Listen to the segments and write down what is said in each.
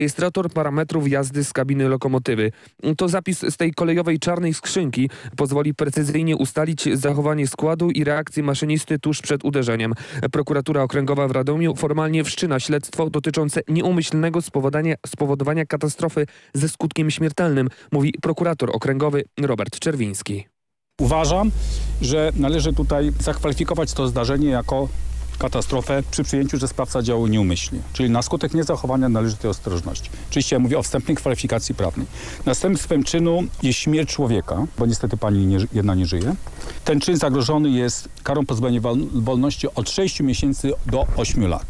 rejestrator parametrów jazdy z kabiny lokomotywy. To zapis z tej kolejowej czarnej skrzynki pozwoli precyzyjnie ustalić zachowanie składu i reakcję maszynisty tuż przed uderzeniem. Prokuratura Okręgowa w Radomiu formalnie wszczyna śledztwo dotyczące nieumyślnego spowodowania katastrofy ze skutkiem śmiertelnym, mówi prokurator okręgowy Robert Czerwiński. Uważam, że należy tutaj zakwalifikować to zdarzenie jako katastrofę przy przyjęciu, że sprawca działał nieumyślnie, czyli na skutek niezachowania należytej ostrożności. Oczywiście ja mówię o wstępnej kwalifikacji prawnej. Następstwem czynu jest śmierć człowieka, bo niestety pani jedna nie żyje. Ten czyn zagrożony jest karą pozbawienia wolności od 6 miesięcy do 8 lat.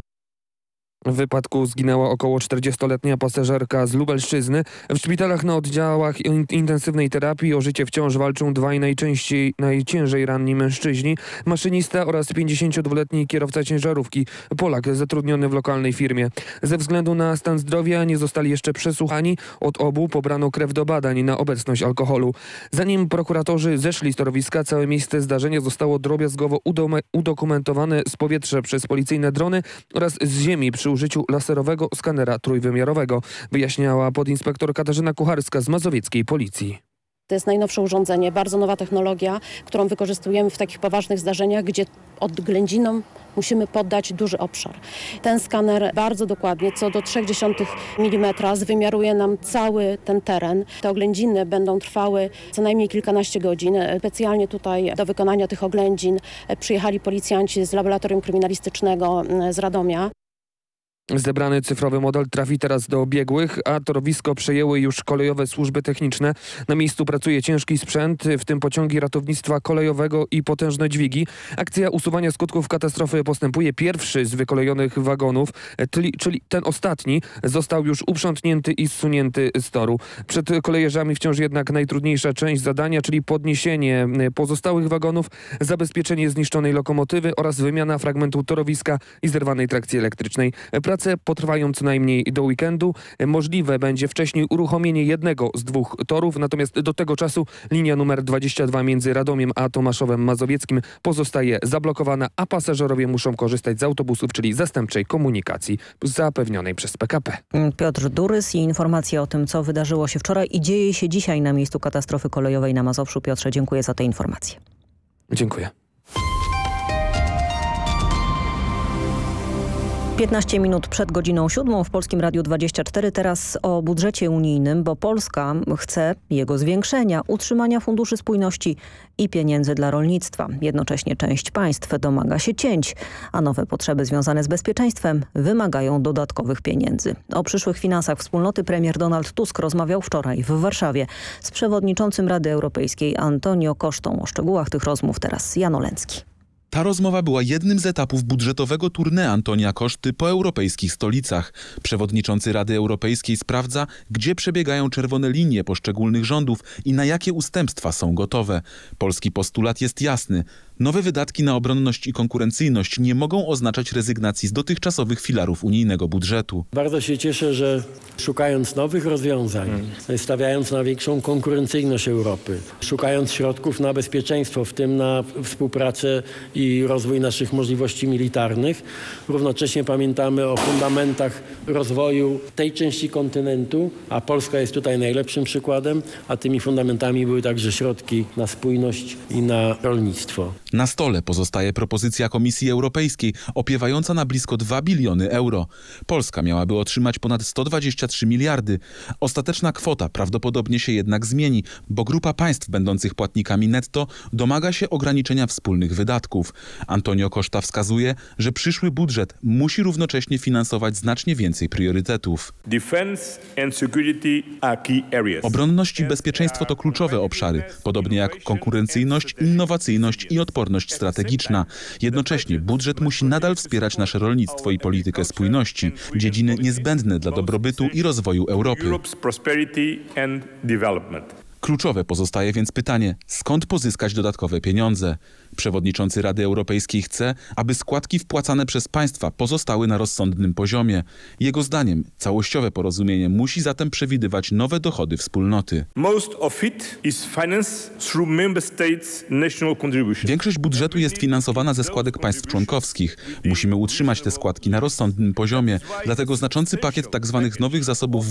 W wypadku zginęła około 40-letnia pasażerka z Lubelszczyzny. W szpitalach na oddziałach intensywnej terapii o życie wciąż walczą dwaj najciężej ranni mężczyźni, maszynista oraz 52-letni kierowca ciężarówki, Polak zatrudniony w lokalnej firmie. Ze względu na stan zdrowia nie zostali jeszcze przesłuchani. Od obu pobrano krew do badań na obecność alkoholu. Zanim prokuratorzy zeszli z torowiska, całe miejsce zdarzenia zostało drobiazgowo udokumentowane z powietrza przez policyjne drony oraz z ziemi przy użyciu laserowego skanera trójwymiarowego, wyjaśniała podinspektor Katarzyna Kucharska z mazowieckiej policji. To jest najnowsze urządzenie, bardzo nowa technologia, którą wykorzystujemy w takich poważnych zdarzeniach, gdzie odględzinom musimy poddać duży obszar. Ten skaner bardzo dokładnie, co do 0,3 mm, zwymiaruje nam cały ten teren. Te oględziny będą trwały co najmniej kilkanaście godzin. Specjalnie tutaj do wykonania tych oględzin przyjechali policjanci z laboratorium kryminalistycznego z Radomia. Zebrany cyfrowy model trafi teraz do biegłych, a torowisko przejęły już kolejowe służby techniczne. Na miejscu pracuje ciężki sprzęt, w tym pociągi ratownictwa kolejowego i potężne dźwigi. Akcja usuwania skutków katastrofy postępuje. Pierwszy z wykolejonych wagonów, czyli ten ostatni, został już uprzątnięty i zsunięty z toru. Przed kolejarzami wciąż jednak najtrudniejsza część zadania, czyli podniesienie pozostałych wagonów, zabezpieczenie zniszczonej lokomotywy oraz wymiana fragmentu torowiska i zerwanej trakcji elektrycznej. Prace potrwają co najmniej do weekendu. Możliwe będzie wcześniej uruchomienie jednego z dwóch torów, natomiast do tego czasu linia numer 22 między Radomiem a Tomaszowem Mazowieckim pozostaje zablokowana, a pasażerowie muszą korzystać z autobusów, czyli zastępczej komunikacji zapewnionej przez PKP. Piotr Durys i informacje o tym, co wydarzyło się wczoraj i dzieje się dzisiaj na miejscu katastrofy kolejowej na Mazowszu. Piotrze, dziękuję za te informacje. Dziękuję. 15 minut przed godziną 7 w Polskim Radiu 24. Teraz o budżecie unijnym, bo Polska chce jego zwiększenia, utrzymania funduszy spójności i pieniędzy dla rolnictwa. Jednocześnie część państw domaga się cięć, a nowe potrzeby związane z bezpieczeństwem wymagają dodatkowych pieniędzy. O przyszłych finansach wspólnoty premier Donald Tusk rozmawiał wczoraj w Warszawie z przewodniczącym Rady Europejskiej Antonio Costą. O szczegółach tych rozmów teraz Jan Oleński. Ta rozmowa była jednym z etapów budżetowego tournée Antonia Coszty po europejskich stolicach. Przewodniczący Rady Europejskiej sprawdza, gdzie przebiegają czerwone linie poszczególnych rządów i na jakie ustępstwa są gotowe. Polski postulat jest jasny. Nowe wydatki na obronność i konkurencyjność nie mogą oznaczać rezygnacji z dotychczasowych filarów unijnego budżetu. Bardzo się cieszę, że szukając nowych rozwiązań, stawiając na większą konkurencyjność Europy, szukając środków na bezpieczeństwo, w tym na współpracę i rozwój naszych możliwości militarnych, równocześnie pamiętamy o fundamentach rozwoju tej części kontynentu, a Polska jest tutaj najlepszym przykładem, a tymi fundamentami były także środki na spójność i na rolnictwo. Na stole pozostaje propozycja Komisji Europejskiej opiewająca na blisko 2 biliony euro. Polska miałaby otrzymać ponad 123 miliardy. Ostateczna kwota prawdopodobnie się jednak zmieni, bo grupa państw będących płatnikami netto domaga się ograniczenia wspólnych wydatków. Antonio Costa wskazuje, że przyszły budżet musi równocześnie finansować znacznie więcej priorytetów. Obronność i bezpieczeństwo to kluczowe obszary, podobnie jak konkurencyjność, innowacyjność i odporność strategiczna. Jednocześnie budżet musi nadal wspierać nasze rolnictwo i politykę spójności, dziedziny niezbędne dla dobrobytu i rozwoju Europy. Kluczowe pozostaje więc pytanie, skąd pozyskać dodatkowe pieniądze. Przewodniczący Rady Europejskiej chce, aby składki wpłacane przez państwa pozostały na rozsądnym poziomie. Jego zdaniem całościowe porozumienie musi zatem przewidywać nowe dochody wspólnoty. Most of it is financed through member states' national contributions. Większość budżetu jest finansowana ze składek państw członkowskich. Musimy utrzymać te składki na rozsądnym poziomie, dlatego znaczący pakiet tzw. nowych zasobów